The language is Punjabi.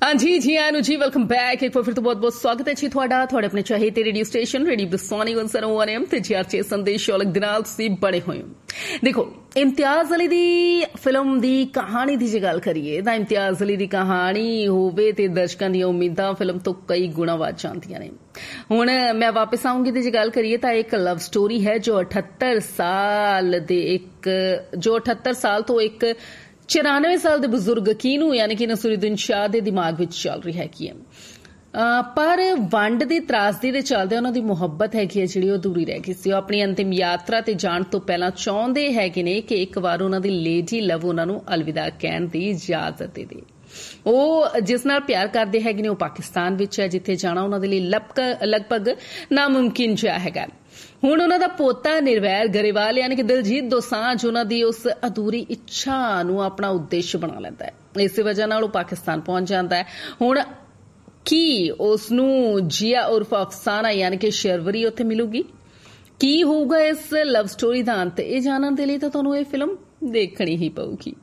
हाँ जी जी वेलकम बैक। एक बार फिर तो बहुत बहुत स्वागत है जी ਤੁਹਾਡਾ ਤੁਹਾਡੇ ਆਪਣੇ ਚਾਹੀਦੇ ਰੇਡੀਓ ਸਟੇਸ਼ਨ ਰੇਡੀਓ ਦਸਾਨੀ 101 FM ਤੇ ਜੀਆਰਚੇ ਸੰਦੇਸ਼ ਔਲਖ ਦੇ ਨਾਲ ਤੁਸੀਂ ਬੜੇ ਹੋਏ ਹੋ। ਦੇਖੋ ਇਮਤਿਆਜ਼ ਅਲੀ ਦੀ ਫਿਲਮ ਦੀ ਕਹਾਣੀ ਦੀ ਜੇ ਗੱਲ ਕਰੀਏ ਤਾਂ ਇਮਤਿਆਜ਼ ਅਲੀ ਦੀ ਕਹਾਣੀ ਹੋਵੇ ਤੇ ਦਰਸ਼ਕਾਂ ਦੀਆਂ ਉਮੀਦਾਂ ਫਿਲਮ ਤੋਂ ਕਈ ਗੁਣਾ ਵੱਧ ਜਾਂਦੀਆਂ ਨੇ। ਹੁਣ ਮੈਂ ਵਾਪਸ ਆਉਂਗੀ ਤੇ ਜੇ ਗੱਲ ਕਰੀਏ ਤਾਂ ਇੱਕ ਲਵ ਸਟੋਰੀ ਹੈ ਜੋ 78 ਸਾਲ ਤੋਂ ਇੱਕ 94 ਸਾਲ ਦੇ ਬਜ਼ੁਰਗ ਕੀਨੂ ਯਾਨੀ ਕਿ ਨਸਰੁਦੀਨ ਸ਼ਾਹ ਦੇ ਦਿਮਾਗ ਵਿੱਚ ਚੱਲ ਰਹੀ ਹੈਗੀ ਹੈ। ਪਰ ਵੰਡ ਦੀ ਤਰਾਸਦੀ ਦੇ ਚੱਲਦੇ ਉਹਨਾਂ ਦੀ ਮੁਹੱਬਤ ਹੈਗੀ ਹੈ ਜਿਹੜੀ ਉਹ ਅਧੂਰੀ ਰਹਿ ਗਈ ਸੀ। ਉਹ ਆਪਣੀ ਅੰਤਿਮ ਯਾਤਰਾ ਤੇ ਜਾਣ ਤੋਂ ਪਹਿਲਾਂ ਚਾਹੁੰਦੇ ਹੈਗੇ ਨੇ ਕਿ ਇੱਕ ਵਾਰ ਉਹਨਾਂ ਦੀ ਲੇਡੀ ਲਵ ਉਹਨਾਂ ਨੂੰ ਅਲਵਿਦਾ ਕਹਿਣ ਦੀ ਇਜਾਜ਼ਤ ਦੇ ਦੇ। ਉਹ ਜਿਸ ਨਾਲ ਪਿਆਰ ਕਰਦੇ ਹੈਗੇ ਨੇ ਉਹ ਪਾਕਿਸਤਾਨ ਵਿੱਚ ਹੈ ਜਿੱਥੇ ਜਾਣਾ ਉਹਨਾਂ ਦੇ ਲਈ ਲਗਭਗ ਨਾਮੁਮਕਿਨ ਜਿਹਾ ਹੈਗਾ। ਹੁਣ ਉਹਨਾਂ ਦਾ ਪੋਤਾ ਨਿਰਵੈਰ ਗਰੇਵਾਲ ਯਾਨੀ ਕਿ ਦਿਲਜੀਤ ਦੋਸਾਂਝ ਉਹਨਾਂ ਦੀ ਉਸ ਅਧੂਰੀ ਇੱਛਾ ਨੂੰ ਆਪਣਾ ਉਦੇਸ਼ ਬਣਾ ਲੈਂਦਾ ਹੈ। ਇਸੇ ਵਜ੍ਹਾ ਨਾਲ ਉਹ ਪਾਕਿਸਤਾਨ ਪਹੁੰਚ ਜਾਂਦਾ ਹੈ। ਹੁਣ ਕੀ ਉਸ ਨੂੰ ਜੀਆ ਉਰਫ ਅਫਸਾਨਾ ਯਾਨੀ ਕਿ ਸ਼ਰਵਰੀ ਉੱਥੇ ਮਿਲੂਗੀ? ਕੀ ਹੋਊਗਾ ਇਸ ਲਵ ਸਟੋਰੀ ਦਾ ਅੰਤ? ਇਹ ਜਾਣਨ ਦੇ ਲਈ ਤਾਂ ਤੁਹਾਨੂੰ ਇਹ ਫਿਲਮ ਦੇਖਣੀ ਹੀ ਪਊਗੀ।